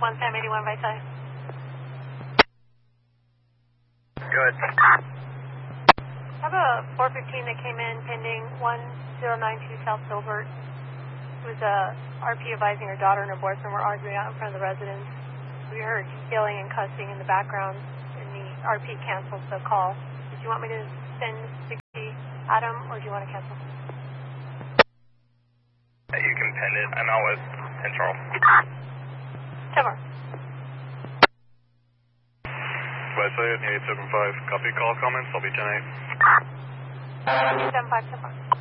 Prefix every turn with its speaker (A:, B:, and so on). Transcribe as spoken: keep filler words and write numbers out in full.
A: one Sam eighty-one by side.
B: Good.
A: I have a four fifteen that came in pending one zero nine two South Silbert. It was a R P advising her daughter and her boyfriend were arguing out in front of the residence. We heard yelling and cussing in the background, and the R P canceled the call. Did you want me to send sixty Adam, or do you want to cancel?
B: You can pin it. I'm out with control.
A: ten more.
B: West Side, eight seven five. Copy call comments. I'll be ten eight.
A: eight seven five, ten more.